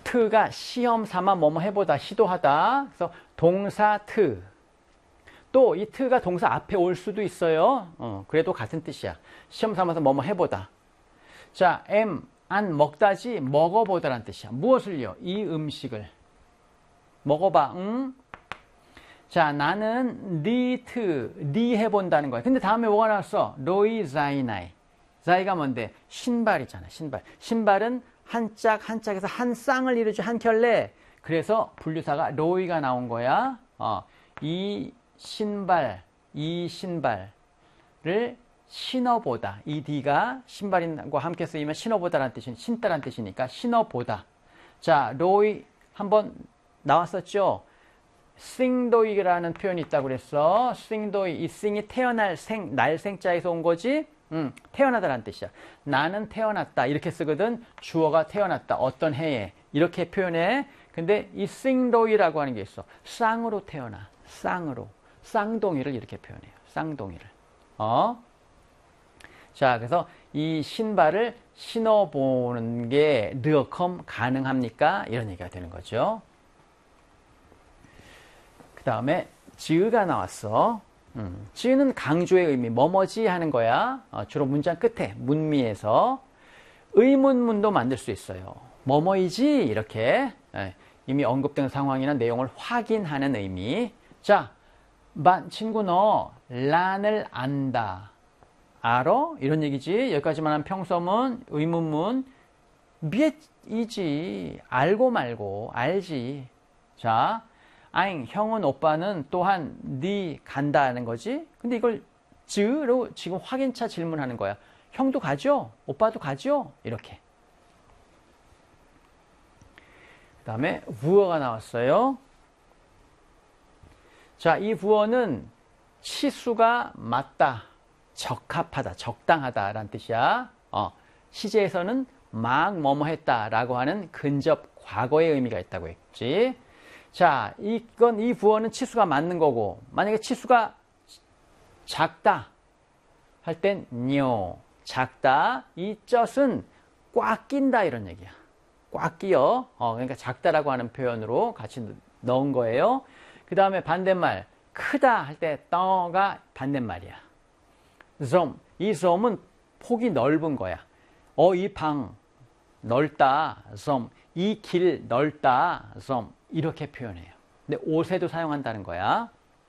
트가 시험 삼아 뭐뭐 해보다, 시도하다. 그래서 동사 트. 또 이 트가 동사 앞에 올 수도 있어요. 그래도 같은 뜻이야. 시험 삼아서 뭐뭐 해보다. 자, 안 먹다지 먹어보다라는 뜻이야. 무엇을요? 이 음식을. 먹어봐. 응? 자, 나는 니 해본다는 거야. 근데 다음에 뭐가 나왔어? 로이 자이나이. 자이가 뭔데? 신발이잖아. 신발. 신발은 한 짝에서 한 쌍을 이루죠. 한 켤레. 그래서 분류사가 로이가 나온 거야. 이 신발을 신어보다. 이 D가 신발과 함께 쓰이면 신어보다라는 뜻이, 신다라는 뜻이니까 신어보다. 자, 로이 한번 나왔었죠? 싱도이라는 표현이 있다고 그랬어. 싱도이. 이 싱이 태어날 생, 날생자에서 온 거지? 태어나다라는 뜻이야. 나는 태어났다. 이렇게 쓰거든. 주어가 태어났다. 어떤 해에. 이렇게 표현해. 근데 이 싱도이라고 하는 게 있어. 쌍으로 태어나. 쌍으로. 쌍둥이를 이렇게 표현해요. 쌍둥이를. 자, 그래서 이 신발을 신어보는 게 르어컴 가능합니까? 이런 얘기가 되는 거죠. 그 다음에 지으가 나왔어. 지으는 강조의 의미, 뭐뭐지 하는 거야. 주로 문장 끝에, 문미에서 의문문도 만들 수 있어요. 뭐뭐이지? 이렇게 이미 언급된 상황이나 내용을 확인하는 의미. 자, 친구 너 란을 안다. 알어? 이런 얘기지. 여기까지만 한 평서문, 의문문. 미에이지. 알고 말고 알지. 자, 아잉 형은 오빠는 또한 니 간다는 거지. 근데 이걸 즈로 지금 확인차 질문하는 거야. 형도 가죠? 오빠도 가죠? 이렇게. 그 다음에 부어가 나왔어요. 자, 이 부어는 치수가 맞다, 적합하다, 적당하다라는 뜻이야. 시제에서는 막 뭐뭐 했다라고 하는 근접 과거의 의미가 있다고 했지. 자, 이 부어는 치수가 맞는 거고, 만약에 치수가 작다 할 땐 뇨, 작다. 이 젖은 꽉 낀다 이런 얘기야. 꽉 끼어. 그러니까 작다라고 하는 표현으로 같이 넣은 거예요. 그 다음에 반대말 크다 할 때 떠가 반대말이야. 이 좀은 폭이 넓은 거야. 이 방 넓다. 이 길 넓다. 이렇게 표현해요. 근데 옷에도 사용한다는 거야.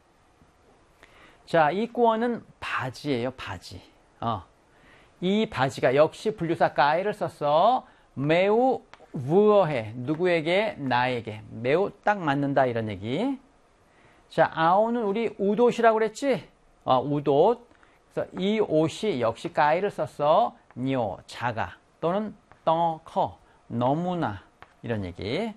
자, 이 꾸어는 바지예요. 바지. 이 바지가 역시 분류사 까이를 썼어. 매우 우어해. 누구에게? 나에게. 매우 딱 맞는다 이런 얘기. 자, 아오는 우리 우옷이라고 그랬지? 우옷. 그래서 이 옷이 역시 까이를 썼어. 니오, 작아. 또는 커. 너무나. 이런 얘기.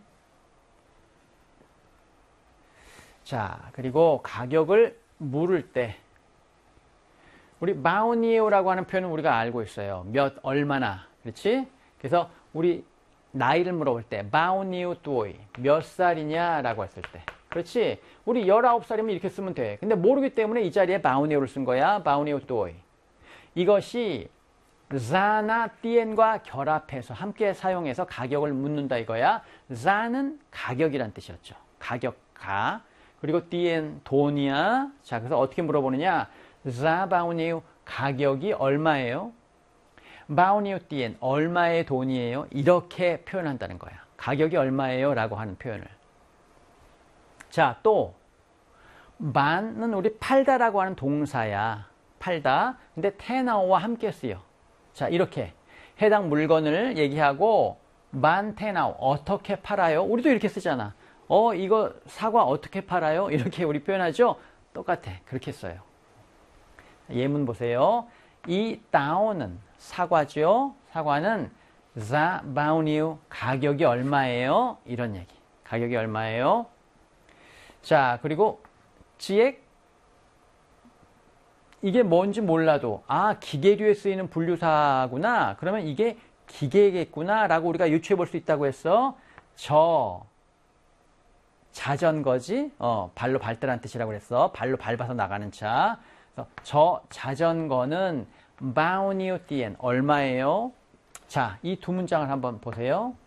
자, 그리고 가격을 물을 때 우리 마오니에오라고 하는 표현은 우리가 알고 있어요. 몇, 얼마나. 그렇지? 그래서 우리 나이를 물어볼 때 마오니에오 뚜오이 몇 살이냐라고 했을 때 그렇지? 우리 19살이면 이렇게 쓰면 돼. 근데 모르기 때문에 이 자리에 마오니에오를 쓴 거야. 마오니에오 뚜오이. 이것이 자나 띠엔과 결합해서 함께 사용해서 가격을 묻는다 이거야. 자는 가격이란 뜻이었죠. 가격, 가. 그리고 띠엔 돈이야. 자, 그래서 어떻게 물어보느냐? 자 바오니우 가격이 얼마예요? 바오니우 띠엔 얼마의 돈이에요? 이렇게 표현한다는 거야. 가격이 얼마예요? 라고 하는 표현을. 자, 또 만은 우리 팔다라고 하는 동사야. 팔다. 근데 테나오와 함께 쓰여. 자, 이렇게 해당 물건을 얘기하고 만 테나오 어떻게 팔아요? 우리도 이렇게 쓰잖아. 이거 사과 어떻게 팔아요? 이렇게 우리 표현하죠? 똑같아. 그렇게 써요. 예문 보세요. 이 다오는 사과죠. 사과는 za bao nhiêu 가격이 얼마예요? 이런 얘기. 가격이 얼마예요? 자, 그리고 지액 이게 뭔지 몰라도 기계류에 쓰이는 분류사구나. 그러면 이게 기계겠구나 라고 우리가 유추해 볼 수 있다고 했어. 자전거지. 발로 밟다라는 뜻이라고 그랬어. 발로 밟아서 나가는 차. 그래서 저 자전거는 bao nhiêu tiền 얼마예요? 자, 이 두 문장을 한번 보세요.